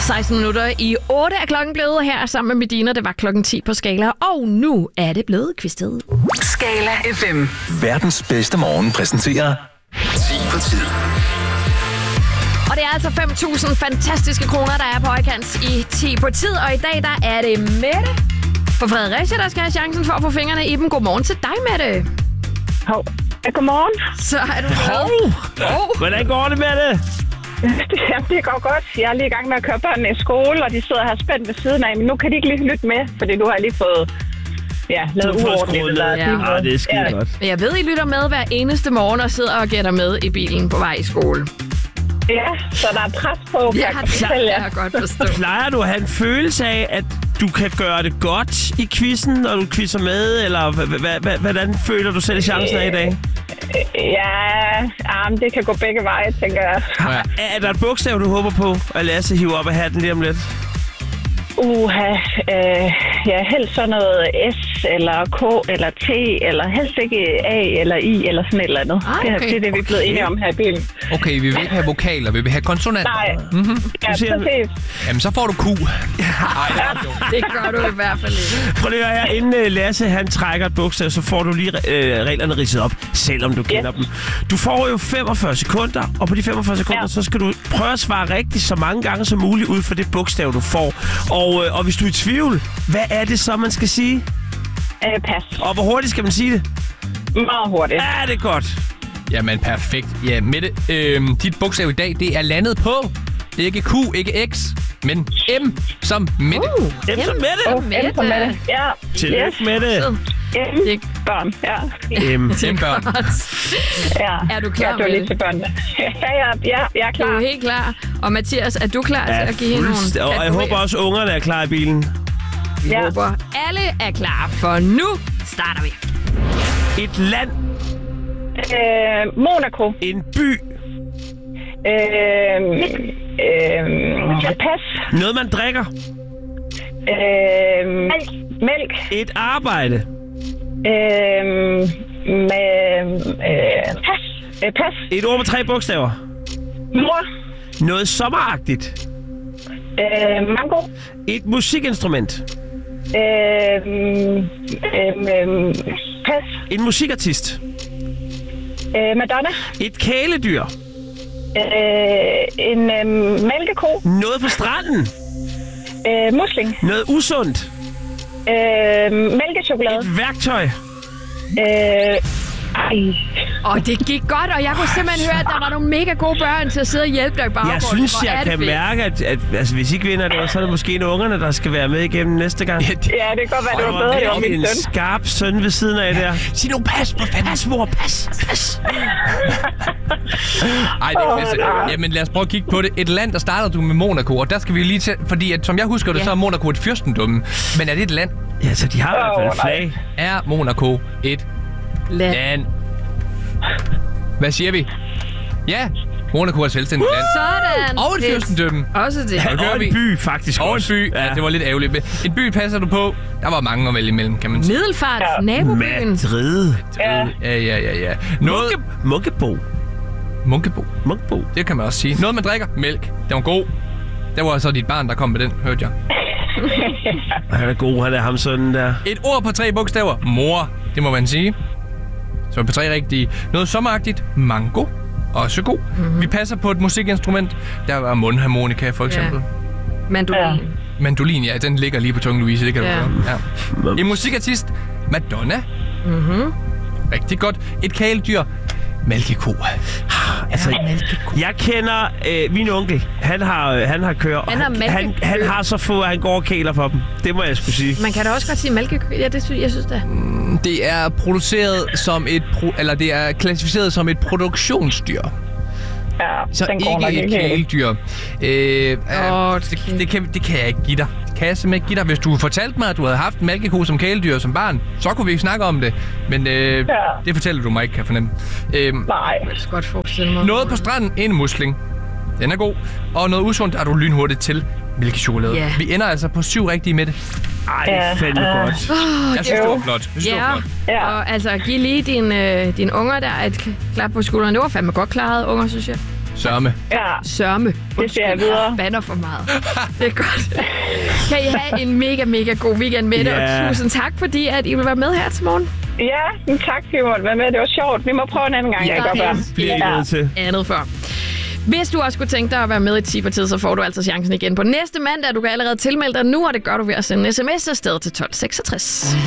16 minutter i 8 er klokken blevet her sammen med Medina. Det var klokken 10 på Skala, og nu er det blevet quiztet. Skala FM. Verdens bedste morgen præsenterer 10 på tid. Og det er altså 5.000 fantastiske kroner, der er på højkant i 10 på tid. Og i dag, der er det Mette fra Fredericia, der skal have chancen for at få fingrene i dem. Godmorgen til dig, Mette. Godmorgen. Så er du med. Hvordan går det med det? Det går godt. Jeg er lige i gang med at køre børnene i skole, og de sidder her spændt ved siden af. Men nu kan de ikke lige lytte med, fordi nu har jeg lige fået lavet uordentligt. Ja, det er skide godt. Men jeg ved, I lytter med hver eneste morgen og sidder og gætter med i bilen på vej i skole. Ja, så der er pres på. Ja, det kan jeg godt forstå. Plejer du at have en følelse af, at du kan gøre det godt i quizzen, når du quizzer med? Eller hvordan føler du selv chancen af i dag? Ja, det kan gå begge veje, tænker jeg. Er der et bogstav, du håber på, at Lasse hiver op af hatten lige om lidt? Helst sådan noget S, eller K, eller T, eller helst ikke A, eller I, eller sådan et eller andet. Det er det, vi er blevet enige om her i bilen. Okay, vi vil ikke have vokaler, vi vil have konsonanter. Nej, ja, præcis. Jamen, så får du Q. Det gør du i hvert fald ikke. Prøv lige at høre her, inden Lasse han trækker et bogstav, så får du lige reglerne ridset op, selvom du kender dem. Du får jo 45 sekunder, og på de 45 sekunder, så skal du prøve at svare rigtigt så mange gange som muligt ud for det bogstav, du får. Og hvis du er i tvivl, hvad er det så, man skal sige? Pas. Og hvor hurtigt skal man sige det? Meget hurtigt. Ja, det er godt. Jamen, perfekt. Ja, Mette, dit bogstav i dag, det er landet på ikke Q, ikke X, men M som Mette. M som Mette? M som Mette. Ja. Tillykke med det. M-børn, ja. M-børn. Ja. Er du klar, det var lige til børnene. Ja, jeg er klar. Du er helt klar. Og Mathias, er du klar til at give hende nogle? Og jeg håber også, ungerne er klar i bilen. Vi håber, alle er klar, for nu starter vi. Et land. Monaco. En by. Pas. Noget, man drikker. Mælk. Et arbejde. Pas. Et ord med 3 bogstaver. Mor. Noget sommeragtigt. Mango. Et musikinstrument. Pas. En musikartist. Madonna. Et kæledyr. En mælkeko. Noget på stranden. Musling. Noget usundt. Mælkechokolade. Et værktøj. Det gik godt, og jeg kunne simpelthen høre, at der var nogle mega gode børn til at sidde og hjælpe dig i baggrunden. Jeg synes, jeg kan mærke, at altså, hvis I ikke vinder det, så er det måske en af ungerne, der skal være med igennem næste gang. Ja, det kan godt være, det var bedre, jeg var min søn. En skarp søn ved siden af der. Sig nu pas, hvor fanden. Pas, mor, pas. Ej, det er bedst. Jamen, lad os prøve at kigge på det. Et land, der starter du med Monaco, og der skal vi lige til, fordi at, som jeg husker det, så er Monaco et fyrstendømme. Men er det et land? Ja, så de har i hvert fald flag. Er Monaco et land? Hvad siger vi? Ja, Monaco er et selvstændigt land. Sådan. Og et fyrstendømme. Også det. Og en by, faktisk og også. Og en by. Ja, det var lidt ærgerligt. En by passer du på. Der var mange at vælge imellem, kan man sige. Middelfart, nabobyen. Madrid. Ja. Noget... Munkebo. Det kan man også sige. Noget, man drikker. Mælk. Den var god. Det var så dit barn, der kom med den, hørte jeg. Han er god, han er ham sådan der. Et ord på 3 bogstaver. Mor. Det må man sige. Så på 3 rigtige. Noget sommeragtigt. Mango. Også god. Vi passer på et musikinstrument. Der var mundharmonika, for eksempel. Mandolin. Mandolin, ja. Den ligger lige på tungen, Louise. Det kan du høre. Ja. En musikartist. Madonna. Rigtig godt. Et kæledyr. Mælkeko. Altså, jeg kender min onkel. Han har køer. Han har så få, at han går og kæler for dem. Det må jeg sgu sige. Man kan da også godt sige mælkekø. Ja, det synes jeg synes det. Det er produceret som det er klassificeret som et produktionsdyr. Ja, så ikke et kæledyr. Det kan jeg ikke give dig. Kan jeg simpelthen ikke give dig. Hvis du fortalte mig, at du havde haft en mælkeko som kæledyr som barn, så kunne vi ikke snakke om det. Men det fortæller du mig ikke, kan jeg fornemme. Nej. Jeg kan godt forestille mig. Noget på stranden, en musling. Den er god. Og noget usundt er du lynhurtigt til mælkechokolade. Yeah. Vi ender altså på 7 rigtige med det. Ej, det er fandme godt. Jeg synes, det var flot. Og altså, giv lige dine unger der et klap på skulderen. Det var fandme godt klaret, unger, synes jeg. Sørme. Ja, Sørme. det ser jeg videre. Bander for meget. Det er godt. Kan I have en mega, mega god weekend med det, og tusind tak, fordi at I vil være med her til morgen. Ja, tak, fordi I måtte være med. Det var sjovt. Vi må prøve en anden gang. Ja, det bliver I nødt til. Andet før. Hvis du også kunne tænke dig at være med i Tibertid, så får du altså chancen igen på næste mandag. Du kan allerede tilmelde dig nu, og det gør du ved at sende en sms afsted til 1266.